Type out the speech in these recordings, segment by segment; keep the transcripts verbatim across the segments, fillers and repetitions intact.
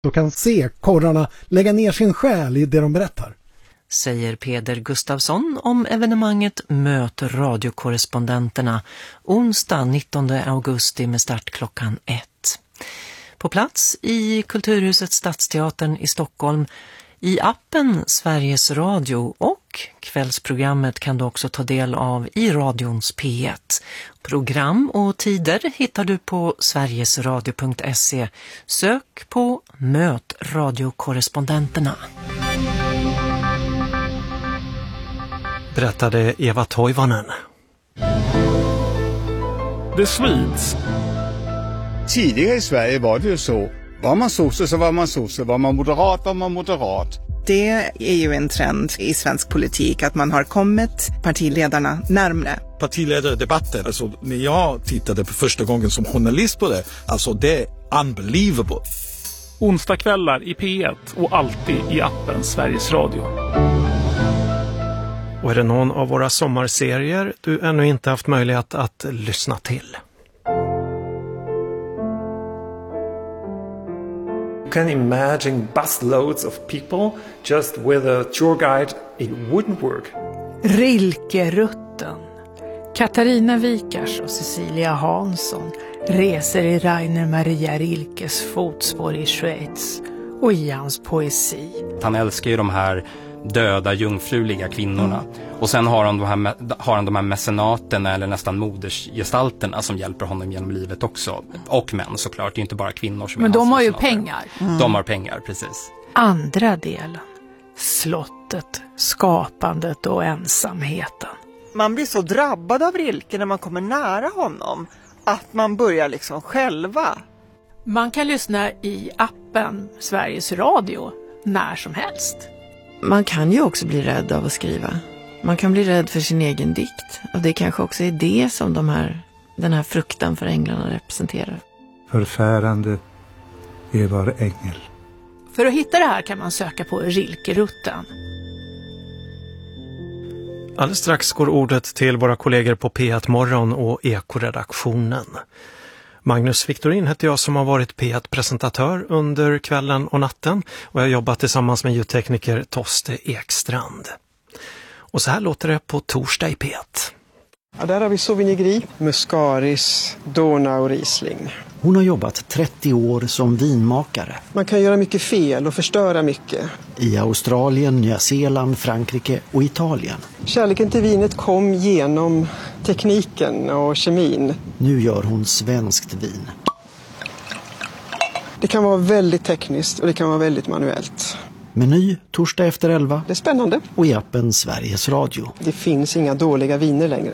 och kan se korrarna lägga ner sin själ i det de berättar. Säger Peder Gustafsson om evenemanget Möt radiokorrespondenterna onsdag nittonde augusti med start klockan ett. På plats i Kulturhuset Stadsteatern i Stockholm. I appen Sveriges Radio och kvällsprogrammet kan du också ta del av i radions P ett. Program och tider hittar du på sverigesradio punkt se. Sök på Möt radiokorrespondenterna. Berättade Eva Toivonen. The Swedes. Tidigare i Sverige var det ju så. Var man sosse så var man sosse, var man moderat var man moderat. Det är ju en trend i svensk politik att man har kommit partiledarna närmare. Partiledardebatten, alltså när jag tittade på första gången som journalist på det, alltså det är unbelievable. Onsdagskvällar i P ett och alltid i appen Sveriges Radio. Och är det någon av våra sommarserier du ännu inte haft möjlighet att lyssna till? You can imagine busloads of people just with a tour guide. It wouldn't work. Rilkerutten. Katarina Wikars och Cecilia Hansson reser i Rainer Maria Rilkes fotspår i Schweiz och i hans poesi. Han älskar ju de här döda, jungfruliga kvinnorna. Mm. Och sen har han, de här, har han de här mecenaterna eller nästan modersgestalterna som hjälper honom genom livet också. Och män såklart, det är inte bara kvinnor som Men är de har ju mecenater. pengar. Mm. De har pengar, precis. Andra delen. Slottet, skapandet och ensamheten. Man blir så drabbad av Rilke när man kommer nära honom att man börjar liksom själva. Man kan lyssna i appen Sveriges Radio när som helst. Man kan ju också bli rädd av att skriva. Man kan bli rädd för sin egen dikt. Och det kanske också är det som de här, den här fruktan för änglarna representerar. Förfärande är var ängel. För att hitta det här kan man söka på Rilkerutten. Alldeles strax går ordet till våra kollegor på P ett Morgon och Ekoredaktionen. Magnus Victorin heter jag som har varit P ett-presentatör under kvällen och natten och jag har jobbat tillsammans med ljudtekniker Toste Ekstrand. Och så här låter det på torsdag i P ett. Ja, där har vi Sauvignon Gris, Muscaris, Donau Riesling. Hon har jobbat trettio år som vinmakare. Man kan göra mycket fel och förstöra mycket. I Australien, Nya Zeeland, Frankrike och Italien. Kärleken till vinet kom genom tekniken och kemin. Nu gör hon svenskt vin. Det kan vara väldigt tekniskt och det kan vara väldigt manuellt. Meny torsdag efter elva. Det är spännande. Och i appen Sveriges Radio. Det finns inga dåliga viner längre.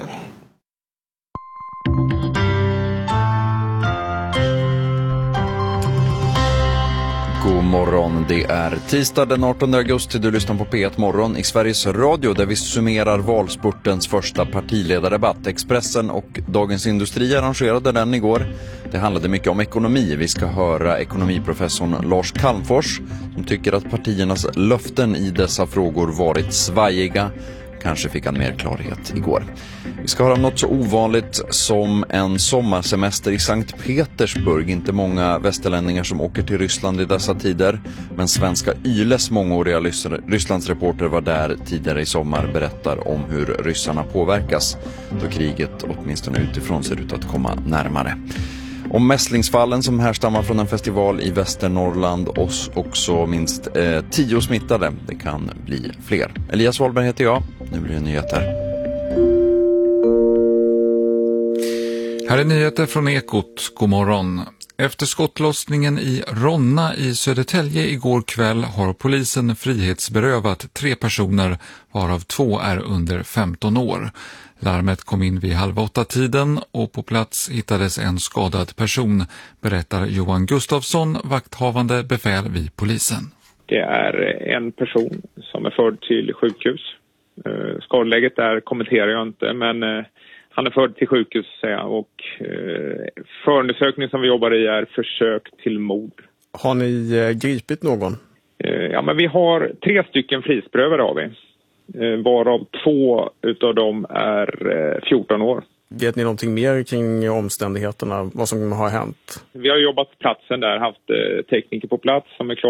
God morgon, det är tisdag den artonde augusti. Du lyssnar på P ett Morgon i Sveriges Radio där vi summerar valspurtens första partiledardebatt. Expressen och Dagens Industri arrangerade den igår. Det handlade mycket om ekonomi. Vi ska höra ekonomiprofessorn Lars Calmfors som tycker att partiernas löften i dessa frågor varit svajiga. Kanske fick han mer klarhet igår. Vi ska höra om något så ovanligt som en sommarsemester i Sankt Petersburg. Inte många västerlänningar som åker till Ryssland i dessa tider. Men svenska Yles mångåriga Rysslandsreporter var där tidigare i sommar, berättar om hur ryssarna påverkas då kriget åtminstone utifrån ser ut att komma närmare. Om mässlingsfallen som härstammar från en festival i Västernorrland och också minst eh, tio smittade. Det kan bli fler. Elias Wahlberg heter jag. Nu blir det nyheter. Här är nyheter från Ekot. God morgon. Efter skottlossningen i Ronna i Södertälje igår kväll har polisen frihetsberövat tre personer varav två är under femton år. Larmet kom in vid halv åtta tiden och på plats hittades en skadad person, berättar Johan Gustafsson, vakthavande befäl vid polisen. Det är en person som är förd till sjukhus. Skadeläget där kommenterar jag inte, men han är förd till sjukhus säger jag, och förundersökningen som vi jobbar i är försök till mord. Har ni gripit någon? Ja, men vi har tre stycken frihetsberövade har vi. Varav två utav dem är fjorton år. Vet ni någonting mer kring omständigheterna, vad som har hänt? Vi har jobbat på platsen där, haft eh, tekniker på plats som är klara.